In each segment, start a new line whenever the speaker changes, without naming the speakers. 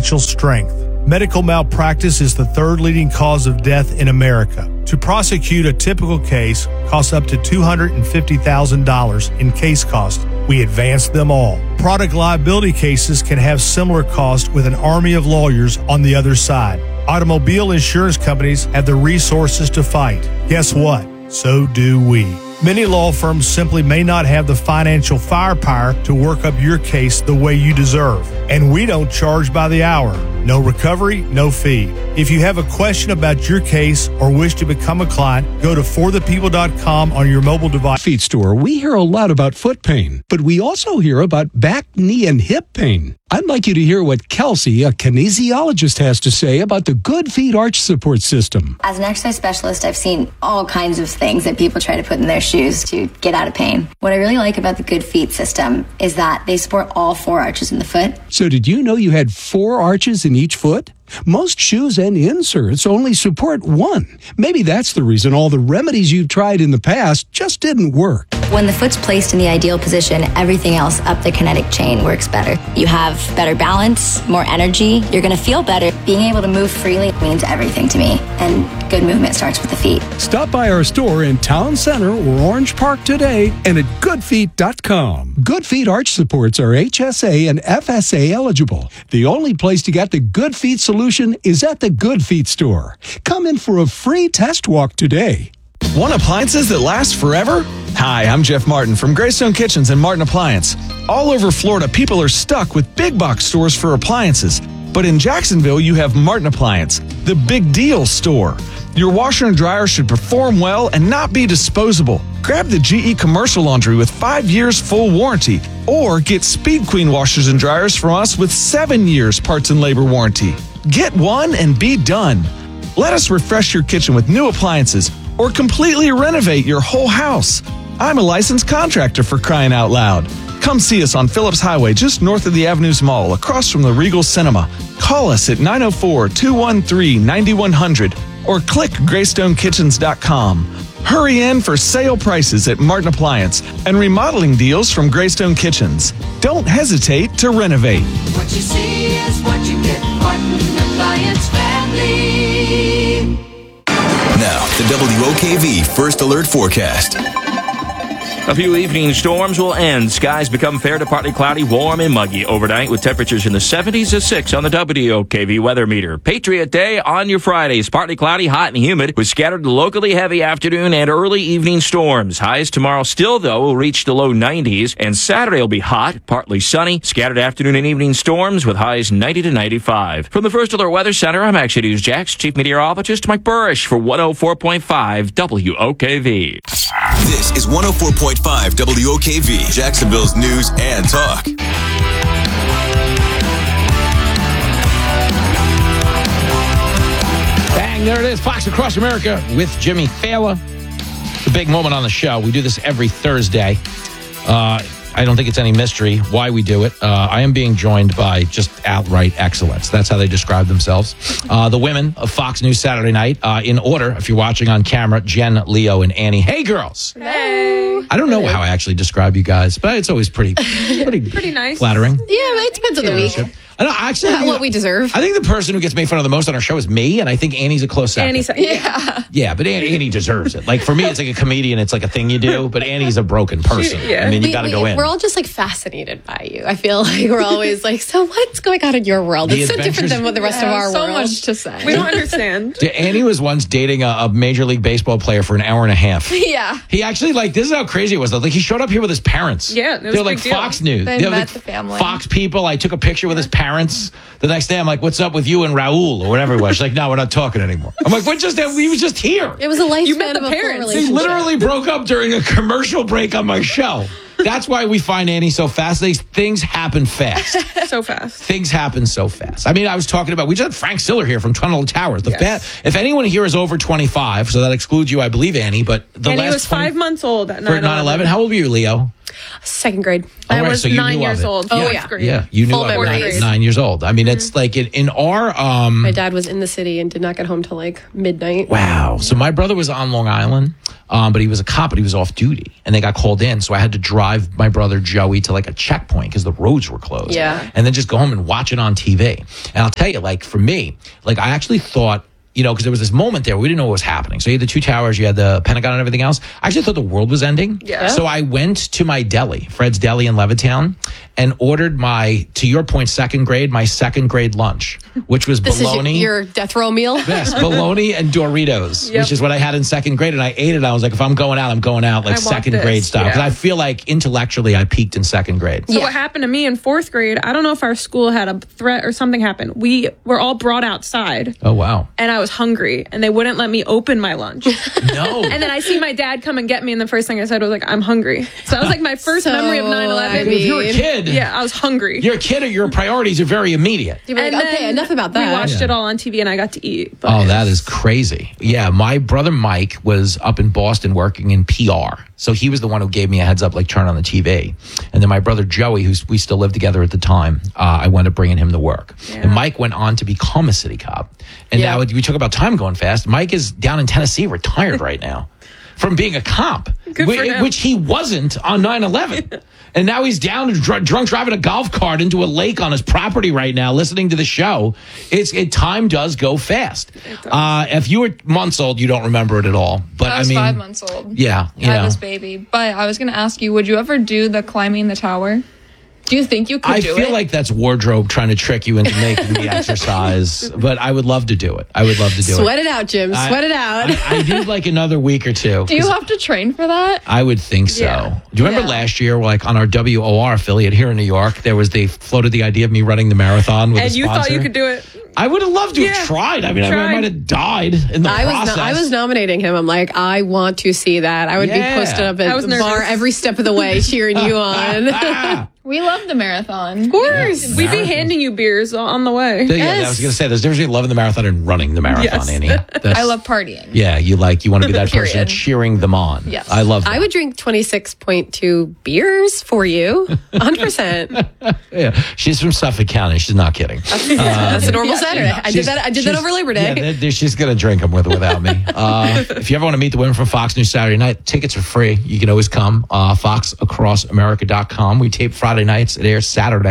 financial strength. Medical malpractice is the third leading cause of death in America. To prosecute a typical case costs up to $250,000 in case costs. We advance them all. Product liability cases can have similar costs with an army of lawyers on the other side. Automobile insurance companies have the resources to fight. Guess what? So do we. Many law firms simply may not have the financial firepower to work up your case the way you deserve. And we don't charge by the hour. No recovery, no fee. If you have a question about your case or wish to become a client, go to forthepeople.com on your mobile device.
Feet store, we hear a lot about foot pain, but we also hear about back, knee, and hip pain. I'd like you to hear what Kelsey, a kinesiologist, has to say about the Good Feet Arch Support System.
As an exercise specialist, I've seen all kinds of things that people try to put in their shoes to get out of pain. What I really like about the Good Feet system is that they support all 4 arches in the foot.
So did you know you had 4 arches in each foot? Most shoes and inserts only support 1. Maybe that's the reason all the remedies you've tried in the past just didn't work.
When the foot's placed in the ideal position, everything else up the kinetic chain works better. You have better balance, more energy. You're going to feel better. Being able to move freely means everything to me. And good movement starts with the feet.
Stop by our store in Town Center or Orange Park today and at goodfeet.com. Good Feet Arch Supports are HSA and FSA eligible. The only place to get the Good Feet solution is at the Good Feet store. Come in for a free test walk today.
Want appliances that last forever? Hi, I'm Jeff Martin from Greystone Kitchens and Martin Appliance. All over Florida, people are stuck with big box stores for appliances. But in Jacksonville, you have Martin Appliance, the big deal store. Your washer and dryer should perform well and not be disposable. Grab the GE Commercial Laundry with 5 years full warranty. Or get Speed Queen washers and dryers from us with 7 years parts and labor warranty. Get one and be done. Let us refresh your kitchen with new appliances or completely renovate your whole house. I'm a licensed contractor, for crying out loud. Come see us on Phillips Highway, just north of the Avenues Mall, across from the Regal Cinema. Call us at 904-213-9100 or click GreystoneKitchens.com. Hurry in for sale prices at Martin Appliance and remodeling deals from Greystone Kitchens. Don't hesitate to renovate.
What you see is what you get. Martin Appliance Family.
Now, the WOKV First Alert Forecast.
A few evening storms will end. Skies become fair to partly cloudy, warm and muggy overnight with temperatures in the 70s to 6 on the WOKV weather meter. Patriot Day on your Fridays. Partly cloudy, hot and humid with scattered locally heavy afternoon and early evening storms. Highs tomorrow still, though, will reach the low 90s. And Saturday will be hot, partly sunny, scattered afternoon and evening storms with highs 90 to 95. From the First Alert Weather Center, I'm Action News Jax Chief Meteorologist Mike Burrish for 104.5 WOKV.
This is 104.5 WOKV, Jacksonville's news and talk.
Bang, there it is. Fox Across America with Jimmy Fallon. The big moment on the show. We do this every Thursday. I don't think it's any mystery why we do it. I am being joined by just outright excellence. That's how they describe themselves. The women of Fox News Saturday Night. In order, if you're watching on camera, Jen, Leo, and Annie. Hey, girls.
Hey.
I don't know how I actually describe you guys, but it's always pretty
nice.
Flattering.
Yeah, it depends on the week.
I know, actually,
What we deserve.
I think the person who gets made fun of the most on our show is me, and I think Annie's a close second. Yeah, but Annie deserves it. Like, for me, it's like a comedian. It's like a thing you do, but Annie's a broken person. I mean, you got to go in.
We're all just, like, fascinated by you. I feel like we're always like, so what's going on in your world? It's so different than what the rest of our world.
So much to say.
We don't understand.
Annie was once dating a Major League Baseball player for an hour and a half.
Yeah.
He actually, like, this is how crazy it was, though. Like, he showed up here with his parents.
Yeah, it was
They were like Fox News.
They
were
met
like
the family.
Fox people. I took a picture with his parents. The next day, I'm like, what's up with you and Raul or whatever it was? She's like, no, we're not talking anymore. I'm like, we was just here.
It was a lifespan
You met the
of a
parents.
They literally broke up during a commercial break on my show. That's why we find Annie so fascinating. Things happen fast.
So fast.
Things happen so fast. I mean, I was talking about, we just had Frank Siller here from Tunnel Towers. If anyone here is over 25, so that excludes you, I believe, Annie, but
Annie was 5 months old at
9/11. How old were you, Leo?
Second grade.
I
right,
was
so you
9
knew
years
of it.
old.
Oh,
Fourth grade.
Yeah, you knew
Full
I was
memories.
9 years old. I mean, it's like in our...
My dad was in the city and did not get home till like midnight.
Wow. So my brother was on Long Island. But he was a cop, but he was off duty, and they got called in. So I had to drive my brother Joey to like a checkpoint because the roads were closed.
Yeah.
And then just go home and watch it on TV. And I'll tell you, like for me, like I actually thought, because there was this moment there, we didn't know what was happening. So you had the two towers, you had the Pentagon and everything else. I actually thought the world was ending.
Yeah.
So I went to my deli, Fred's Deli in Levittown, and ordered to your point, my second grade lunch, which was
This
bologna.
is your death row meal?
Yes, bologna and Doritos, which is what I had in second grade. And I ate it. I was like, if I'm going out, I'm going out like
I want
second
this,
grade style. Because
yeah.
I feel like intellectually I peaked in second grade.
So what happened to me in 4th grade, I don't know if our school had a threat or something happened. We were all brought outside.
Oh, wow.
And I was hungry, and they wouldn't let me open my lunch.
No.
And then I see my dad come and get me, and the first thing I said was like, I'm hungry. So that was like my first
So,
memory of 9/11.
I
If you're a kid,
Yeah, I was hungry.
you're a kid, or your priorities are very immediate.
You'd be like,
And
okay,
then
enough about that.
We watched it all on TV, and I got to eat. But
Oh, that is crazy. Yeah, my brother Mike was up in Boston working in PR. So he was the one who gave me a heads up, like turn on the TV. And then my brother Joey, we still lived together at the time, I wound up bringing him to work.
Yeah.
And Mike went on to become a city cop. And now we talk about time going fast. Mike is down in Tennessee, retired right now from being a cop,
Good for him.
which he wasn't on 9/11. And now he's down drunk driving a golf cart into a lake on his property right now, listening to the show. Time does go fast. If you were months old, you don't remember it at all. But
I was 5 months old.
Yeah,
I had this baby. But I was going to ask you, would you ever do the climbing the tower? Do you think you could
I
do it?
feel like that's wardrobe trying to trick you into making the exercise, but I would love to do it. I would love to do
Sweat
it.
it out, Jim. Sweat it out.
I need like another week or two.
Do you have to train for that?
I would think so.
Yeah.
Do you remember last year, like on our WOR affiliate here in New York, they floated the idea of me running the marathon with
and
a
you
sponsor?
thought you could do it.
I would have loved to have tried. I mean, I might have died in the process.
I was nominating him. I'm like, I want to see that. I would be posted up
I
at
was
the bar
nervous.
every step of the way cheering you on.
We love the marathon.
Of course.
We'd be handing you beers on the way.
Yeah, I was going to say, there's a difference between loving the marathon and running the marathon,
Yes.
Annie.
I love partying.
Yeah, you want to be that person
Period.
cheering them on.
Yes.
I love that.
I would drink 26.2 beers for you. 100%.
Yeah, she's from Suffolk County. She's not kidding.
That's a normal Saturday. I did that over Labor Day.
Yeah, she's going to drink them without me. If you ever want to meet the women from Fox News Saturday night, tickets are free. You can always come. FoxAcrossAmerica.com. We tape Friday nights. It airs Saturday.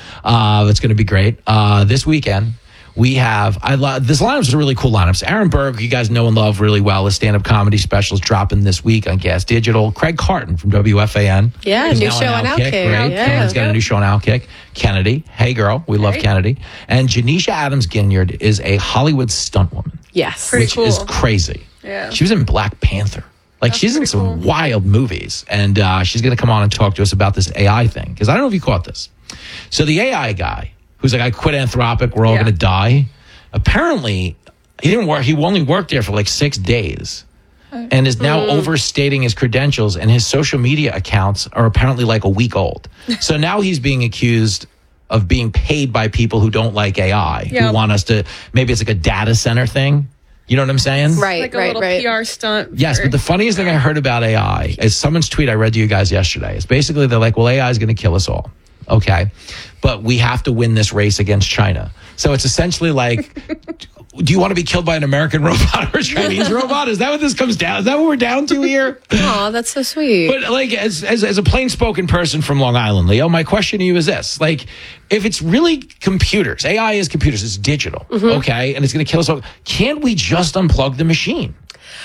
It's going to be great. This weekend, we have, this lineup's a really cool lineups. Aaron Berg, you guys know and love really well. His stand-up comedy specials dropping this week on Gas Digital. Craig Carton from WFAN.
Yeah,
who's
new
now
show on Outkick.
Great.
Yeah.
Karen's got a new show on Outkick. Kennedy. Hey, girl. We love Kennedy. And Janisha Adams-Ginyard is a Hollywood stunt woman.
Yes.
Which is crazy.
Yeah.
She was in Black Panther. She's in some wild movies. And she's going to come on and talk to us about this AI thing. Because I don't know if you caught this. So the AI guy, who's like, I quit Anthropic, we're all going to die. Apparently, he didn't work. He only worked there for like 6 days. And is now overstating his credentials. And his social media accounts are apparently like a week old. So now he's being accused of being paid by people who don't like AI. Who want us to, maybe it's like a data center thing. You know what I'm saying?
Right,
Like a little PR stunt.
Yes, but the funniest thing I heard about AI is someone's tweet I read to you guys yesterday. It's basically they're like, well, AI is going to kill us all. Okay. But we have to win this race against China. So it's essentially like, do you want to be killed by an American robot or a Chinese robot? Is that what this comes down? Is that what we're down to here?
Oh, that's so sweet.
But like, as a plain spoken person from Long Island, Leo, my question to you is this: like, if it's really computers, AI is computers, it's digital, okay, and it's going to kill us all. Can't we just unplug the machine?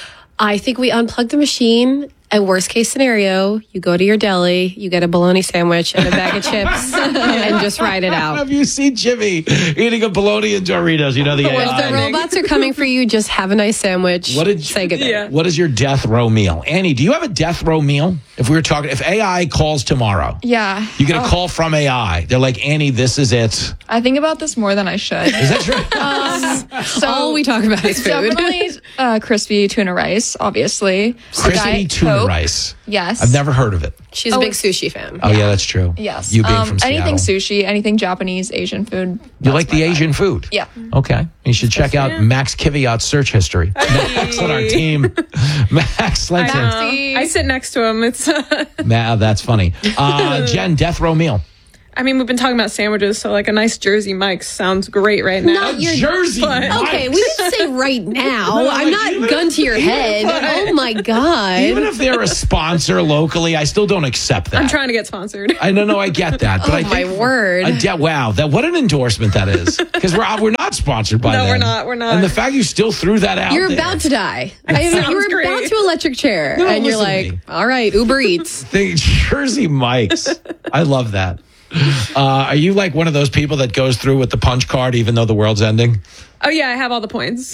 I think we unplug the machine. And worst case scenario, you go to your deli, you get a bologna sandwich and a bag of chips, and just ride it out.
Have you seen Jimmy eating a bologna and Doritos? You know the AI.
If the robots are coming for you, just have a nice sandwich. Say good day.
What is your death row meal? Annie, do you have a death row meal? If we were talking, if AI calls tomorrow,
Yeah.
you get a call from AI. They're like, Annie, this is it.
I think about this more than I should.
Is that true?
All we talk about is food.
Definitely crispy tuna rice, obviously.
Crispy
Diet
tuna
Coke.
rice.
Yes.
I've never heard of it.
She's a big sushi fan.
Oh, yeah, that's true.
Yes.
You being from
anything
Seattle.
sushi, anything Japanese, Asian food.
You like the Asian food?
Yeah.
Okay. You should check out Max Kiviat's search history. Max on our team. Max, let's
I sit next to him. It's
that's funny. Jen, death row meal.
I mean, we've been talking about sandwiches, so like a nice Jersey Mike's sounds great right now.
Not your
Jersey Mike's.
Okay, we didn't say right now.
No,
I'm not gun to your head. Oh my God.
Even if they're a sponsor locally, I still don't accept that.
I'm trying to get sponsored.
I know, I get that, but I think
my word.
Wow, what an endorsement that is. Because we're not sponsored by them.
No, we're not.
And the fact you still threw that out
You're
there.
about to die.
sounds
You were
great.
about to electric chair.
No,
and you're
listen to
like,
me.
all right, Uber Eats.
The Jersey Mike's. I love that. Are you like one of those people that goes through with the punch card even though the world's ending?
Oh, yeah, I have all the points.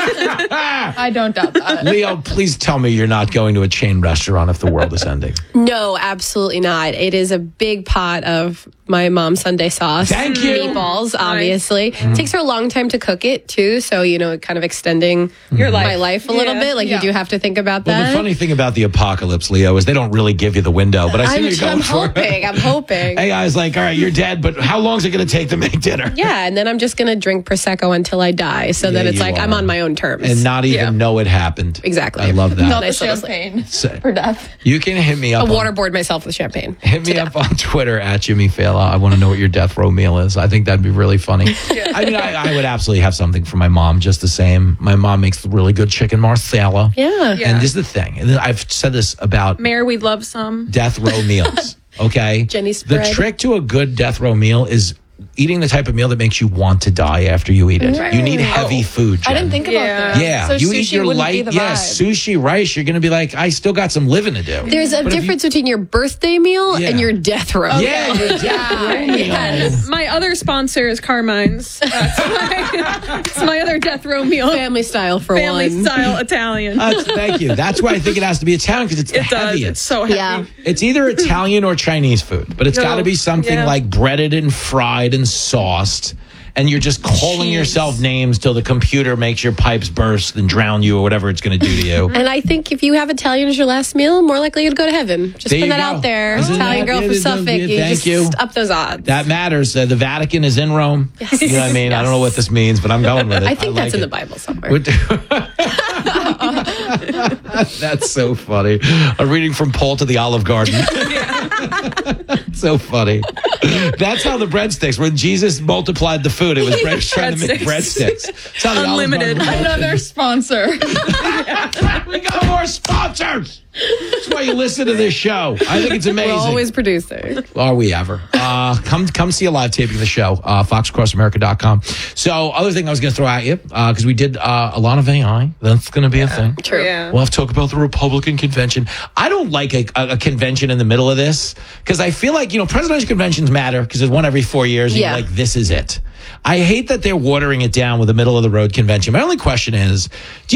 I don't doubt that.
Leo, please tell me you're not going to a chain restaurant if the world is ending.
No, absolutely not. It is a big pot of my mom's Sunday sauce.
Thank you.
Meatballs, obviously. It takes her a long time to cook it, too. So, kind of extending
Your life.
my life a little
Yeah.
bit. Like,
Yeah.
you do have to think about
Well,
that.
the funny thing about the apocalypse, Leo, is they don't really give you the window. But I see what you're going
I'm
for.
hoping. I'm hoping.
Hey, guys, like, all right, you're dead, but how long is it going to take to make dinner?
Yeah, and then I'm just going to drink Prosecco until I die. So that
Yeah,
it's
you
like
are.
I'm on my own terms.
And not even
Yeah.
know it happened.
Exactly.
I love that.
Not the
Nice little sleep.
champagne
So-
for death.
You can hit me
I'll
up.
waterboard myself with champagne.
Hit me up on Twitter at Jimmy Fallon. I want to know what your death row meal is. I think that'd be really funny. I mean, I would absolutely have something for my mom just the same. My mom makes really good chicken marsala.
Yeah.
Yeah.
And this is the thing. And I've said this about
Mayor, we'd love some.
death row meals. Okay?
Jenny's
The
spread.
trick to a good death row meal is eating the type of meal that makes you want to die after you eat it. You need heavy food, Jen.
I didn't think about
Yeah.
that.
Yeah,
So
you
sushi
eat your
wouldn't
light,
be the vibe.
sushi, rice. You're going to be like, I still got some living to do.
There's a
But if
difference between your birthday meal
Yeah.
and your death row.
Yeah, your death row meal.
Yes. My other sponsor is Carmine's. It's my other death row meal.
Family style for
Family
one.
style Italian.
Thank you. That's why I think it has to be Italian because it's the
It does.
heaviest.
It's so heavy.
Yeah.
It's either Italian or Chinese food, but it's
No.
got to be something
Yeah.
like breaded and fried and sauced. And you're just calling yourself names till the computer makes your pipes burst and drown you or whatever it's going to do to you.
And I think if you have Italian as your last meal, more likely you'd go to heaven. Just
There
put
you
that
go.
out there.
Isn't
Italian
that-
girl
yeah,
from
yeah,
Suffolk.
yeah,
You
thank
just
you.
up those odds.
That matters. The Vatican is in Rome.
Yes.
You know what I mean? I don't know what this means, but I'm going with it.
I think that's
like
in
it.
the Bible somewhere.
That's so funny. A reading from Paul to the Olive Garden. So funny. That's how the breadsticks. When Jesus multiplied the food, it was trying to make breadsticks. That's how the Olive
Unlimited.
Garden works.
Another sponsor.
We got more sponsors. That's why you listen to this show. I think it's amazing.
We're always producing.
Are we ever? Come see a live taping of the show, foxcrossamerica.com. So, other thing I was going to throw at you, because we did a lot of AI. That's going to be a thing.
True.
Yeah.
We'll have to talk about the Republican convention. I don't like a convention in the middle of this because I feel like, presidential conventions matter because there's one every 4 years. And
Yeah.
you're like, this is it. I hate that they're watering it down with a middle of the road convention. My only question is,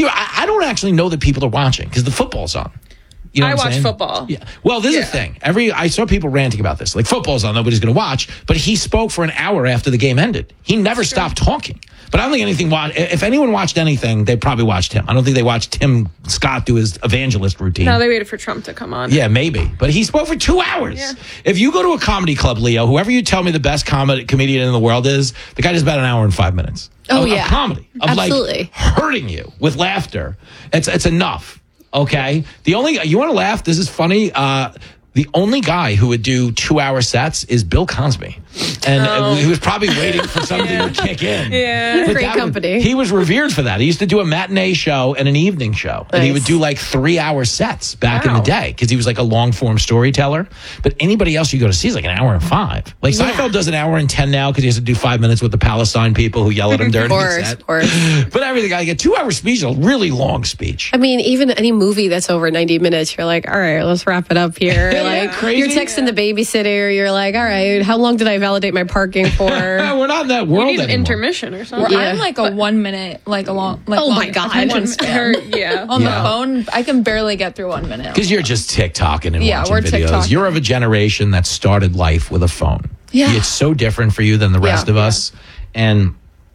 I don't actually know that people are watching because the football's on. You know
I
what I'm
watch
saying?
football.
Yeah. Well, this is the thing. I saw people ranting about this. Like, football's on, nobody's going to watch. But he spoke for an hour after the game ended. He never stopped talking. But I don't think if anyone watched anything, they probably watched him. I don't think they watched Tim Scott do his evangelist routine.
No, they waited for Trump to come on.
Yeah, maybe. But he spoke for 2 hours.
Yeah.
If you go to a comedy club, Leo, whoever you tell me the best comedian in the world is, the guy does about an hour and 5 minutes.
Oh,
of
yeah.
comedy. Of
Absolutely.
like hurting you with laughter. It's enough. Okay? You want to laugh? This is funny. The only guy who would do 2-hour sets is Bill Cosby. And he was probably waiting for something to kick in.
Yeah.
But
Great
that was-
company.
he was revered for that. He used to do a matinee show and an evening show. And he
Nice.
would do like 3-hour sets back in the
Wow.
day because he was like a long form storyteller. But anybody else you go to see is like an hour and 5. Like Seinfeld does an hour and 10 now because he has to do 5 minutes with the Palestine people who yell at him during the set.
Of course.
But everything, like a 2-hour speech is a really long speech.
I mean, even any movie that's over 90 minutes, you're like, all right, let's wrap it up here. Like,
crazy.
you're texting the babysitter. You're like, all right, how long did I validate my parking for?
We're not in that
You
world
need an
anymore.
intermission or something.
Yeah.
I'm like a 1 minute, like a long, like
Oh my
long
God.
attention
One-
span.
Yeah.
On
Yeah.
the phone, I can barely get through 1 minute.
Because you're just TikToking and
Yeah,
watching
we're
videos.
TikToking.
You're of a generation that started life with a phone.
Yeah.
It's so different for you than the rest
Yeah.
of us. And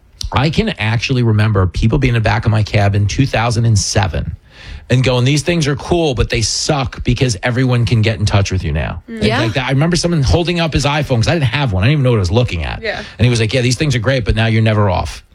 I can actually remember people being in the back of my cab in 2007 and going, these things are cool, but they suck because everyone can get in touch with you now.
Yeah.
Like that. I remember someone holding up his iPhone because I didn't have one. I didn't even know what I was looking at.
Yeah.
And he was like, yeah, these things are great, but now you're never off.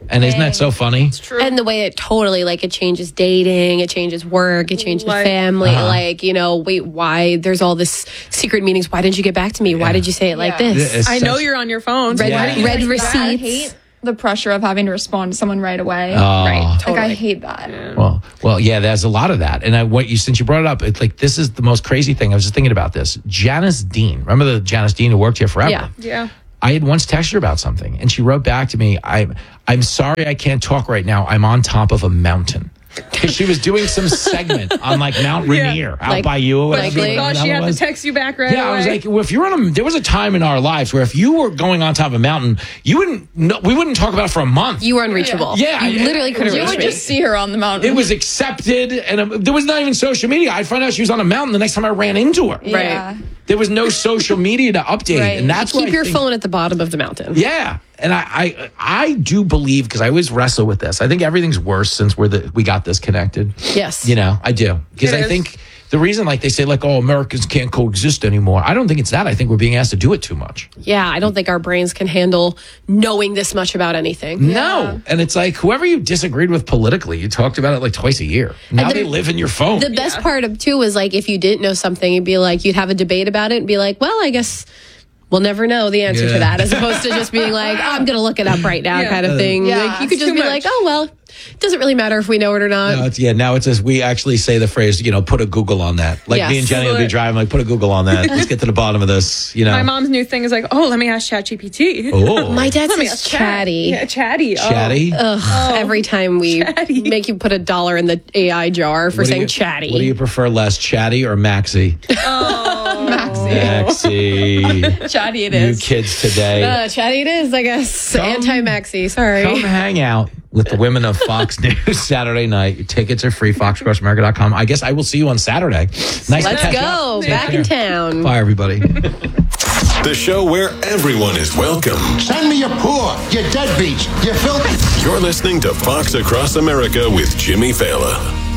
And isn't that so funny?
It's true.
And the way it totally, like, it changes dating, it changes work, it changes
Like-
family. Like, you know, wait, why? There's all this secret meetings. Why didn't you get back to me? Why did you say it like this?
It's
I know
such-
you're on your phone. So
Red,
why do you
red
I
receipts.
hate the pressure of having to respond to someone right away.
Right,
Like, I hate that.
Well, yeah, there's a lot of that. And since you brought it up, it's like, this is the most crazy thing. I was just thinking about this. Janice Dean. Remember the Janice Dean who worked here forever?
Yeah.
Yeah.
I had once texted her about something, and she wrote back to me, I'm sorry I can't talk right now. I'm on top of a mountain. Because she was doing some segment on like Mount Rainier out
Like-
by you. Or
But
whatever
She
the
thought
hell
she
it
had to
was.
text you back right away.
Yeah, I was like, well, if you're there was a time in our lives where if you were going on top of a mountain, we wouldn't talk about it for a month.
You were unreachable.
Yeah.
You literally couldn't
You
reach
would
me.
just see her on the mountain.
It was accepted, and there was not even social media. I'd find out she was on a mountain the next time I ran into her.
Yeah.
There was no social media to update,
Right.
and that's
Keep
what I
your
think-
phone at the bottom of the mountain.
Yeah, and I do believe, because I always wrestle with this. I think everything's worse since we got this connected.
Yes.
You know, I do, because
It
I
is.
think the reason, like they say, like, oh, Americans can't coexist anymore. I don't think it's that. I think we're being asked to do it too much.
Yeah, I don't think our brains can handle knowing this much about anything.
No, and it's like whoever you disagreed with politically, you talked about it like twice a year. Now they live in your phone.
The best part of too was like if you didn't know something, you'd be like, you'd have a debate about it and be like, well, I guess we'll never know the answer
Yeah.
to that, as opposed to just being like, oh, I'm going to look it up right now, kind of thing.
Yeah,
Like, you could
it's
just
too
be
much.
like, oh, well, it doesn't really matter if we know it or not.
Now it says we actually say the phrase, put a Google on that. Like
Yes.
me and Jenny will be driving, like, put a Google on that. Let's get to the bottom of this.
My mom's new thing is like, oh, let me ask ChatGPT.
Oh,
My dad
Let me
says
ask
chatty.
Yeah, chatty. Oh.
chatty.
Every time we
Chatty.
make you put $1 in the AI jar for
What do
saying
you-
chatty.
What do you prefer less, Chatty or Maxie? Maxie.
Chatty it
You
is.
kids today.
Chatty it is, I guess.
Come-
Anti-Maxi, sorry.
Come hang out with the women of Fox News Saturday night. Your tickets are free, foxcrossamerica.com. I guess I will see you on Saturday. Nice to
Let's
catch
go.
up. Take
Back
care.
in town.
Bye, everybody.
The show where everyone is welcome.
Send me your poor, your deadbeats, your filthy.
You're listening to Fox Across America with Jimmy Fallon.